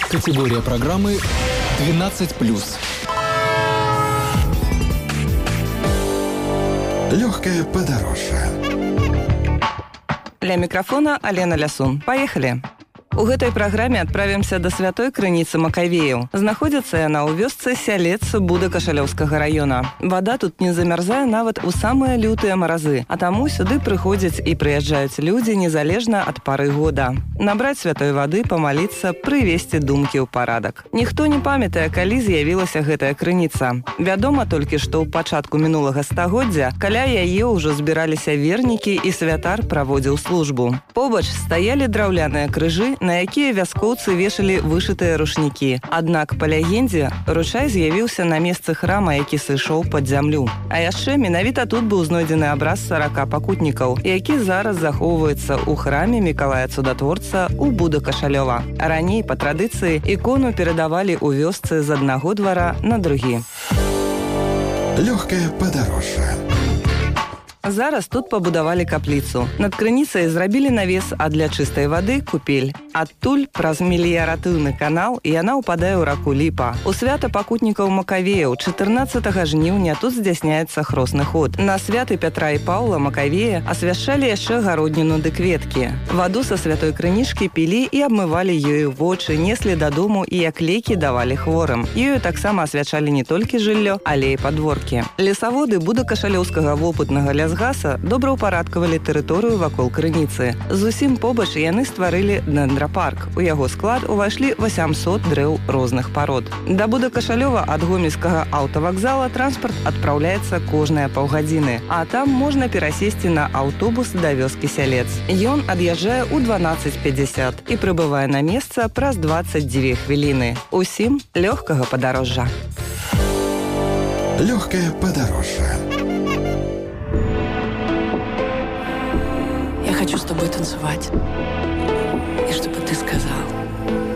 Категория программы 12+. Легкое подорожжа. Ля микрофона Алена Лясун. Поехали! У гэтай праграме адправімся да святой крыніцы Макавеяў. Знаходзіцца яна ў вёсцы Сялец Буда-Кашалёўскага раёна. Вада тут не замярзае нават у самыя лютыя маразы, а таму сюды прыходзяць і прыязджаюць людзі незалежна ад пары года. Набраць святой вады, памаліцца, прывесці думкі ў парадак. Ніхто не памятае, калі з'явілася гэтая крыніца. Вядома толькі, што ў пачатку мінулага стагоддзя каля яе ўжо збіраліся вернікі і святар праводзіў службу. Побач стаялі драўляныя крыжы, на якія вяскоўцы вешалі вышытыя рушнікі. Аднак, па легендзе, ручай з'явіўся на месцы храма, які сышоў пад зямлю. А яшчэ менавіта тут быў знойдзены абраз 40 пакутнікаў, які зараз захоўваецца ў храме Мікалая Цудатворца ў Буда-Кашалёва. Раней, па традыцыі, ікону перадавалі ў вёсцы з аднаго двара на другі. Легкое подорожжа. Зараз тут пабудавалі капліцу. Над крыніцай зрабілі навес, а для чыстай вады купель. Адтуль праз меліяратыўны канал яна ўпадае ў раку Ліпа. У свята пакутнікаў Макавеяў 14 жніўня тут здзяйсняецца хросны ход. На святы Пятра і Паўла Макавея асвяшчалі яшчэ гародніну ды кветкі. Ваду са святой крынічкі пілі і абмывалі ёю вочы, неслі дадому і як лекі давалі хворым. Ёю таксама асвячалі не толькі жыллё, але і падворкі. Лесаводы Буда-Кашалёўскага вопытнага лясгаса добра ўпарадкавалі тэрыторыю вакол крыніцы. Зусім побач яны стварылі дэндрапарк. У яго склад увайшлі 800 дрэў розных парод. Да Буда-Кашалёва ад гомельскага аўтавакзала транспарт адпраўляецца кожныя паўгадзіны, а там можна перасесці на аўтобус да вёскі Сялец. Ён ад'язджае ў 12:50 і прыбывае на месца праз 22 хвіліны. Усім лёгкага падарожжа. Легкое подорожжа. Я хочу с тобой танцевать. И чтобы ты сказал: